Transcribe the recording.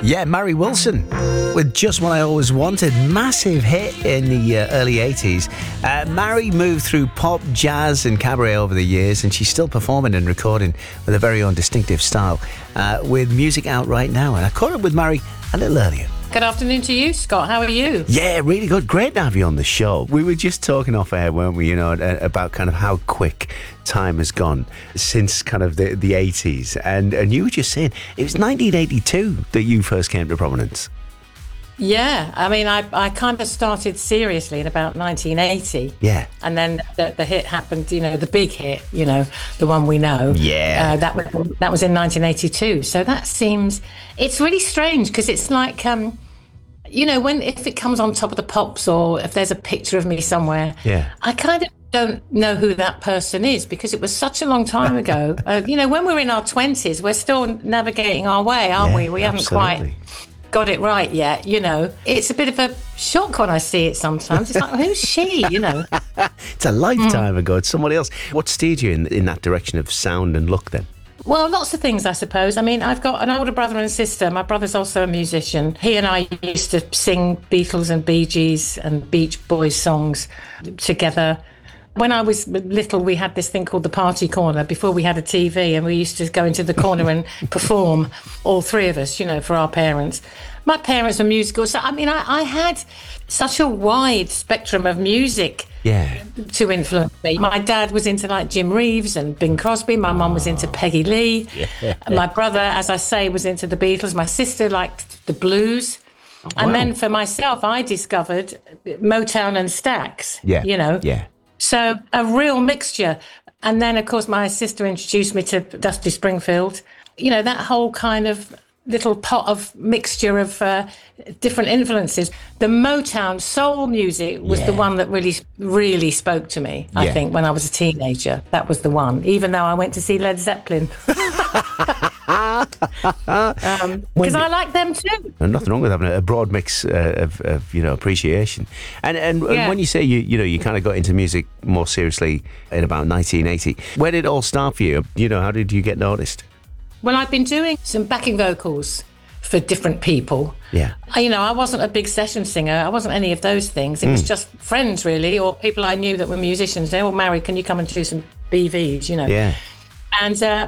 Yeah, Mary Wilson with Just What I Always Wanted. Massive hit in the early 80s. Mary moved through pop, jazz and cabaret over the years, and she's still performing and recording with a very own distinctive style, with music out right now. And I caught up with Mary a little earlier. Good afternoon to you, Scott. How are you? Yeah, really good. Great to have you on the show. We were just talking off air, weren't we, about kind of how quick time has gone since kind of the 80s. And you were just saying, it was 1982 that you first came to prominence. Yeah, I mean, I kind of started seriously in about 1980. Yeah. And then the hit happened, the big hit, the one we know. Yeah. That was in 1982. So that seems, it's really strange because it's like, if it comes on top of the pops or if there's a picture of me somewhere, yeah, I kind of don't know who that person is because it was such a long time ago. When we're in our 20s, we're still navigating our way, aren't we? We haven't quite got it right yet, It's a bit of a shock when I see it sometimes. It's like, who's she, It's a lifetime ago. It's someone else. What steered you in that direction of sound and look then? Well, lots of things, I suppose. I mean, I've got an older brother and sister. My brother's also a musician. He and I used to sing Beatles and Bee Gees and Beach Boys songs together. When I was little, we had this thing called the party corner before we had a TV, and we used to go into the corner and perform, all three of us, for our parents. My parents were musical, so I mean, I had such a wide spectrum of music to influence me. My dad was into like Jim Reeves and Bing Crosby. My mum was into Peggy Lee. Yeah. My brother, as I say, was into the Beatles. My sister liked the blues. Oh, wow. And then for myself, I discovered Motown and Stax, Yeah. So a real mixture. And then, of course, my sister introduced me to Dusty Springfield. That whole kind of little pot of mixture of different influences. The Motown soul music was the one that really, really spoke to me, I think, when I was a teenager. That was the one, even though I went to see Led Zeppelin. Because I like them too. And nothing wrong with having a broad mix of appreciation. And when you say you kind of got into music more seriously in about 1980, where did it all start for you? How did you get noticed? Well, I've been doing some backing vocals for different people. Yeah. I wasn't a big session singer. I wasn't any of those things. It was just friends, really, or people I knew that were musicians. They all, Mary, can you come and do some BVs, Yeah. And